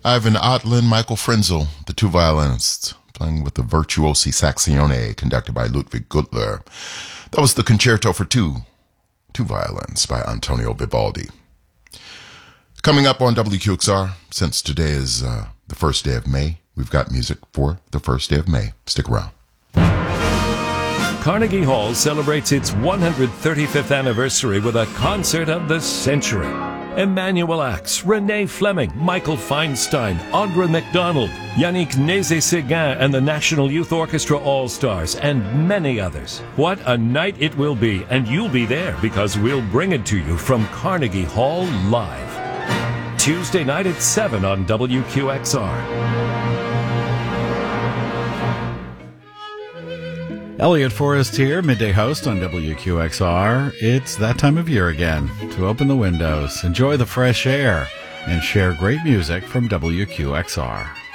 Ivan Otlin, Michael Frenzel, the two violinists, playing with the Virtuosi Saxione, conducted by Ludwig Gutler. That was the Concerto for two violins by Antonio Vivaldi. Coming up on WQXR, since today is the first day of May, we've got music for the first day of May. Stick around. Carnegie Hall celebrates its 135th anniversary with a concert of the century. Emmanuel Axe, Renee Fleming, Michael Feinstein, Audra McDonald, Yannick Nézet-Séguin and the National Youth Orchestra All-Stars, and many others. What a night it will be, and you'll be there because we'll bring it to you from Carnegie Hall live. Tuesday night at 7 on WQXR. Elliot Forrest here, midday host on WQXR. It's that time of year again to open the windows, enjoy the fresh air, and share great music from WQXR.